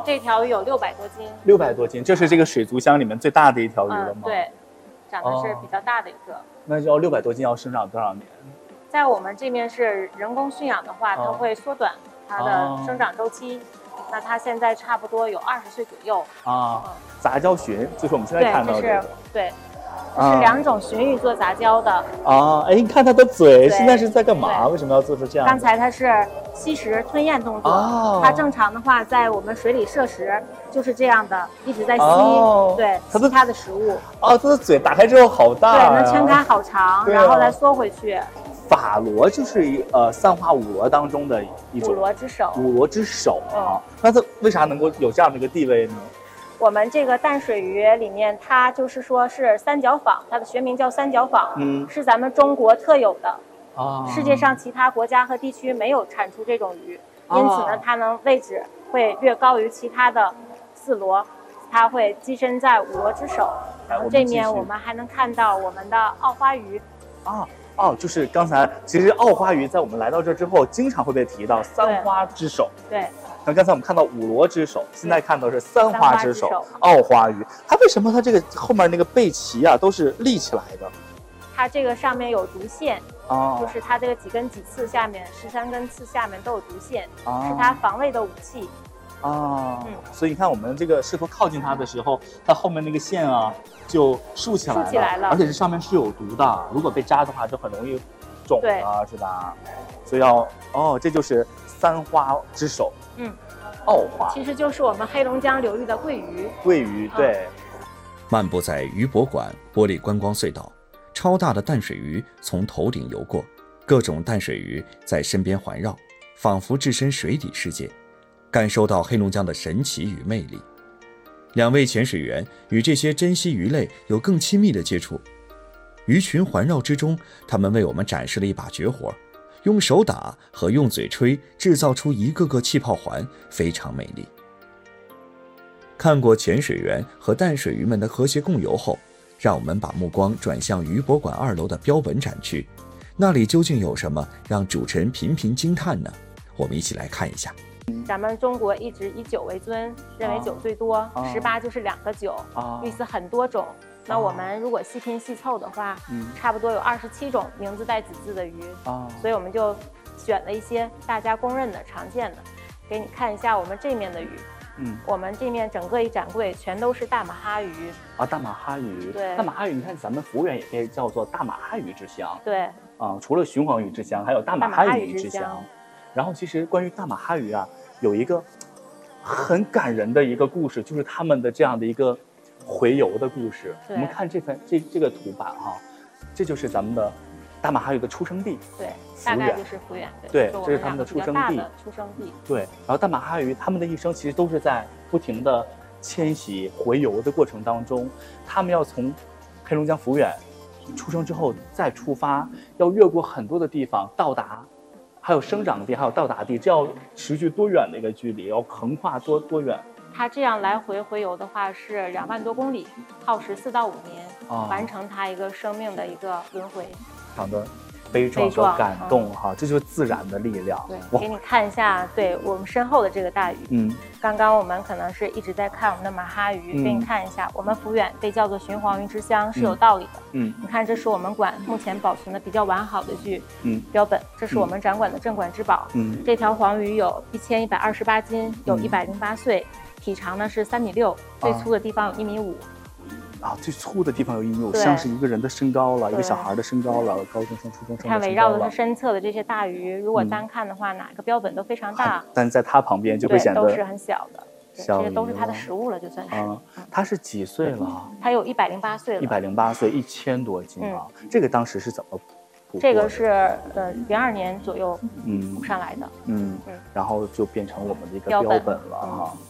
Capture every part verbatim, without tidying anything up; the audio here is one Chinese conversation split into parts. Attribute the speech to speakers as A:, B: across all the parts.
A: 这条鱼有六百多斤。
B: 六百多斤，这是这个水族箱里面最大的一条鱼了吗？
A: 嗯、对，长得是比较大的一个。哦、
B: 那要六百多斤要生长多少年？
A: 在我们这边是人工驯养的话，它会缩短它的生长周期。哦、那它现在差不多有二十岁左右。
B: 啊，嗯、杂交鲟就是我们现在看到的、这个。
A: 对。这是两种鲟鱼做杂交的
B: 啊！哎，你看它的嘴，现在是在干嘛？为什么要做出这样？
A: 刚才它是吸食吞咽动作，哦、它正常的话，在我们水里摄食就是这样的，一直在吸，哦、对，它吸它的食物。
B: 哦，它的嘴打开之后好大、啊，
A: 对，能撑开好长，啊、然后再缩回去。
B: 法螺就是呃三花五螺当中的一种。
A: 五螺之首。
B: 五螺之首啊，嗯、那它为啥能够有这样的一个地位呢？
A: 我们这个淡水鱼里面，它就是说是三角仿，它的学名叫三角仿，嗯，是咱们中国特有的，啊，世界上其他国家和地区没有产出这种鱼，啊、因此呢，它能位置会略高于其他的四螺，它会跻身在五螺之首。然后这面我们还能看到我们的澳花鱼，
B: 啊。哦，就是刚才其实澳花鱼在我们来到这之后，经常会被提到三花之首。
A: 对。
B: 那刚才我们看到五螺之首，现在看到是三花之首，澳花鱼。它为什么它这个后面那个背鳍啊都是立起来的？
A: 它这个上面有毒腺，哦，就是它这个几根脊刺下面，十三根刺下面都有毒腺，哦、是它防卫的武器。
B: 啊，嗯，所以你看我们这个试图靠近它的时候，它后面那个线啊就竖起来了，
A: 竖起来了，
B: 而且这上面是有毒的，如果被扎的话就很容易肿啊，是吧？所以要哦，这就是三花之首，嗯，澳花
A: 其实就是我们黑龙江流域的桂鱼。
B: 桂鱼，对。
C: 嗯、漫步在鱼博馆玻璃观光隧道，超大的淡水鱼从头顶游过，各种淡水鱼在身边环绕，仿佛置身水底世界。感受到黑龙江的神奇与魅力。两位潜水员与这些珍稀鱼类有更亲密的接触，鱼群环绕之中，他们为我们展示了一把绝活，用手打和用嘴吹制造出一个个气泡环，非常美丽。看过潜水员和淡水鱼们的和谐共游后，让我们把目光转向鱼博馆二楼的标本展区，那里究竟有什么让主持人频频惊叹呢？我们一起来看一下。
A: 咱们中国一直以酒为尊，认为酒最多，十八、啊、就是两个酒，啊、意思很多种。那我们如果细拼细凑的话，嗯、差不多有二十七种名字带子字的鱼，啊、所以我们就选了一些大家公认的、常见的，给你看一下我们这面的鱼。嗯，我们这面整个一展柜全都是大马哈鱼
B: 啊，大马哈鱼。
A: 对，
B: 大马哈鱼，你看咱们服务员也被叫做大马哈鱼之乡。
A: 对，
B: 啊，除了雄黄鱼之乡，还有大马哈鱼之乡。然后其实关于大马哈鱼啊，有一个很感人的一个故事，就是他们的这样的一个洄游的故事。我们看这份这这个图版哈、啊，这就是咱们的大马哈鱼的出生地。
A: 对，大概就是福远。
B: 对，这是他们的出生地。
A: 出生地。
B: 对，然后大马哈鱼他们的一生其实都是在不停的迁徙洄游的过程当中，他们要从黑龙江福远出生之后再出发，要越过很多的地方到达。还有生长地，还有到达地，这要持续多远的一个距离？要横跨多多远？
A: 它这样来回洄游的话是两万多公里，耗时四到五年，哦、完成它一个生命的一个轮回。
B: 讲的悲壮和感动哈、嗯，这就是自然的力量。
A: 对，给你看一下，对我们身后的这个大鱼。嗯，刚刚我们可能是一直在看我们的马哈鱼，嗯、给你看一下，我们福远被叫做雄黄鱼之乡是有道理的。嗯，你看，这是我们馆目前保存的比较完好的具嗯标本，这是我们展馆的镇馆之宝。嗯，这条黄鱼有一千一百二十八斤，有一百零八岁，体长呢是三米六，最粗的地方有一米五。
B: 啊，最粗的地方有一米五，像是一个人的身高了，一个小孩的身高了，高中生、初中生。
A: 看围绕的是身侧的这些大鱼，如果单看的话，嗯、哪个标本都非常大，
B: 但是在它旁边就会显得
A: 都是很小的，这些都是它的食物了，就算是。
B: 啊，它是几岁了？
A: 它有一百零八岁了。
B: 一百零八岁，一千多斤啊！嗯、这个当时是怎么捕获的？
A: 这个是呃零二年左右嗯捕上来的，
B: 嗯嗯，然后就变成我们的一个标本了哈。嗯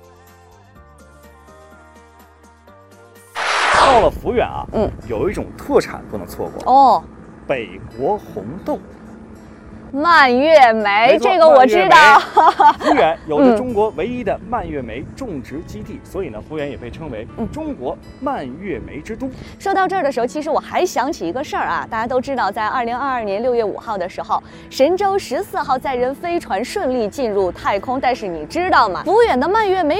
B: 到了福远啊，嗯，有一种特产不能错过哦，北国红豆。
D: 蔓越莓，这个我知道。
B: 福远有着中国唯一的蔓越莓种植基地，嗯、所以呢，福远也被称为中国蔓越莓之都。
D: 说到这儿的时候，其实我还想起一个事儿啊，大家都知道，在二零二二年六月五号的时候，神舟十四号载人飞船顺利进入太空，但是你知道吗？福远的蔓越莓